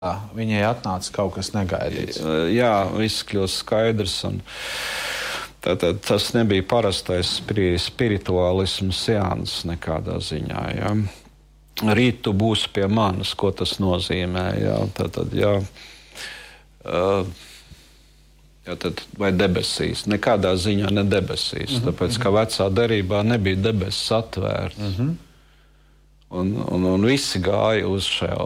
viņai atnāca kaut kas negaidīts. Jā, viss kļūst skaidrs. Tātad tas nebija parastais spirituālisms seans nekādā ziņā. Jā. Rīt tu būsi pie manis, ko tas nozīmē. Jā. Tātad, jā. Tad, vai debesīs? Nekādā ziņā ne debesīs, tāpēc, ka vecā derībā nebija debesis atvērts. Un visi gāja uz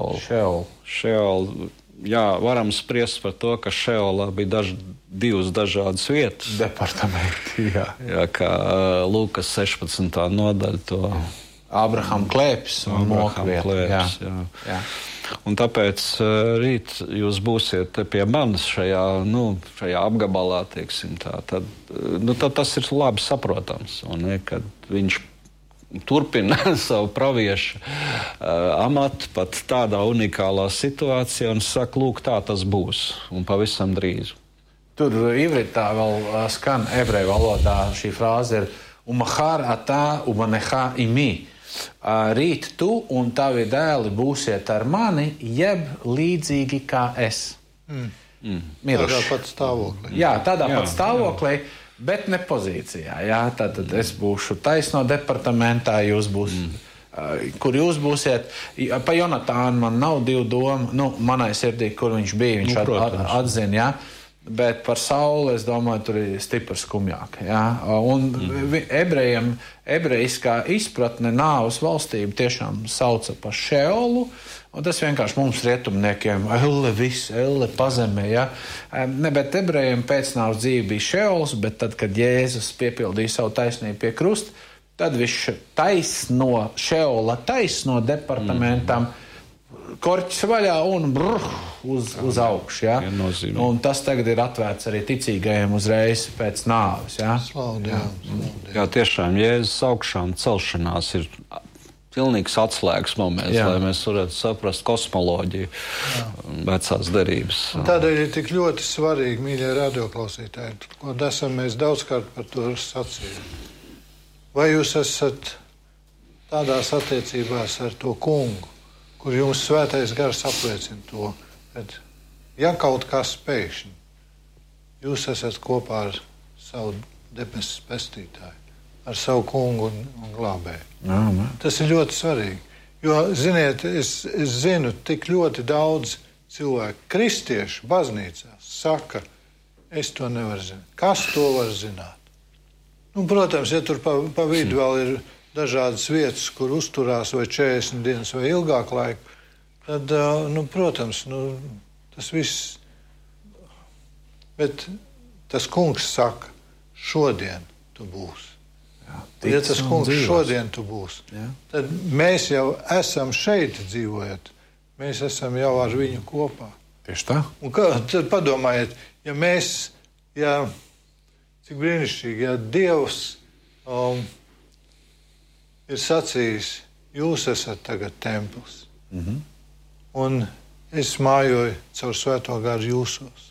Šeolu. Jā, varam spriest par to, ka Šeolā bija divas dažādas vietas. Departamenti, jā. Jā, kā Lūkas 16. nodaļa to. Abraham klēpis un mokvieta. Jā. Un tāpēc rīt jūs būsiet pie manis šajā apgabalā, teiksim tā. Tad tas ir labi saprotams. Un, kad viņš turpina savu praviešu amatu pat tādā unikālā situācijā un saka, lūk, tā tas būs. Un pavisam drīz. Tur ivritā vēl skan ebreju valodā šī frāze ir umahar atā umaneha imi. Rīt tu un tavi dēli būsiet ar mani, jeb līdzīgi kā es. Tādā pat stāvoklī. Jā, tādā pat stāvoklī, bet ne pozīcijā. Jā? Tātad es būšu taisno departamentā, jūs būsiet, kur jūs būsiet. Pa Jonatānu man nav divu domu, manai sirdī, kur viņš bija, viņš atzina, jā. Bet par Sauli, es domāju, tur ir stipri skumjāk. Ja? Un ebrejiem, ebrejiskā izpratne nāves valstību tiešām sauca par Šeolu, un tas vienkārši mums rietumniekiem, elle pazemē. Ja? Bet ebrejiem pēcnāves dzīve bija Šeols, bet tad, kad Jēzus piepildīja savu taisnību pie krusta, tad viņš taisno Šeola taisno departamentam, korķis vaļā un uz augšu. Ja? Un tas tagad ir atvērts arī ticīgajiem uzreiz pēc nāves. Ja? Jā, tiešām Jēzus augšām celšanās ir pilnīgs atslēgas moments, lai mēs varētu saprast kosmoloģiju vecās derības. Tādēļ ir tik ļoti svarīgi, mīļie radioklausītāji, ko esam mēs daudzkārt par to sacījuši. Vai jūs esat tādās attiecībās ar to kungu, kur jums svētais gars apliecina to, kad ja kaut kas pēkšņi, jūs esat kopā ar savu debesu pestītāju, ar savu kungu un glābēju. Tas ir ļoti svarīgi. Jo, ziniet, es zinu, tik ļoti daudz cilvēku, kristiešu baznīcās saka, es to nevaru zināt. Kas to var zināt? Protams, ja tur pa vidu vēl ir dažādas vietas, kur uzturās vai 40 dienas vai ilgāk laiku, tad, protams, tas viss. Bet tas kungs saka, šodien tu būsi. Ja tas kungs šodien tu būsi, tad mēs jau esam šeit dzīvojot. Mēs esam jau ar viņu kopā. Tieši tā. Un tad padomājiet, cik brīnišķīgi, ja Dievs ir sacījis, jūs esat tagad templis. Un es mājoju caur svēto garu jūsos.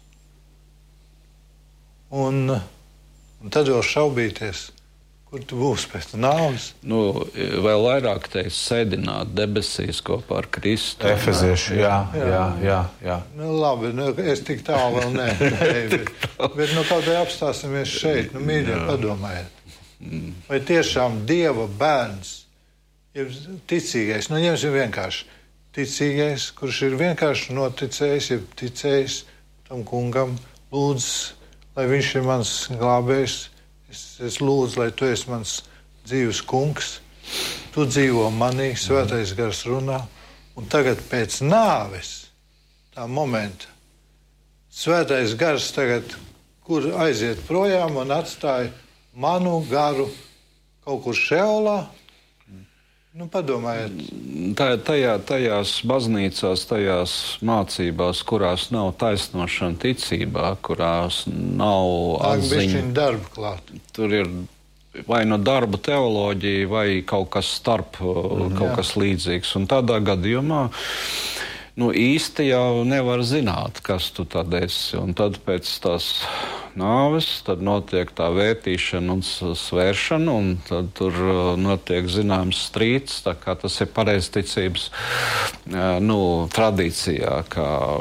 Un tad vēl šaubīties, kur tu būsi pēc nāves. Vēl vairāk teikt, sēdināt debesīs kopā ar Kristu. Efezieši, jā. Labi, es tik tālu vēl ne. Bet kaut kā apstāsimies šeit, mīļie, padomājiet. Vai tiešām Dieva bērns ir ticīgais? Ņemsim vienkārši. Ticīgais, kurš ir vienkārši noticējis, ir ticējis tam kungam, lūdz, lai viņš ir mans glābējs. Es lūdzu, lai tu esi mans dzīves kungs. Tu dzīvo manī, svētais gars runā. Un tagad pēc nāves, tā momenta, svētais gars tagad, kur aiziet projām un atstāja manu garu kaut kur Šeolā. Padomājiet. Tajās baznīcās, tajās mācībās, kurās nav taisnošana ticībā, kurās nav atziņa. Darba klāt. Tur ir vai darba teoloģija, vai kaut kas starp, kaut kas līdzīgs. Un tādā gadījumā īsti jau nevar zināt, kas tu tad esi. Un tad pēc tās nāves, tad notiek tā vērtīšana un svēršana, un tad tur notiek zināms strīds, tā kā tas ir pareizticības tradīcijā, kā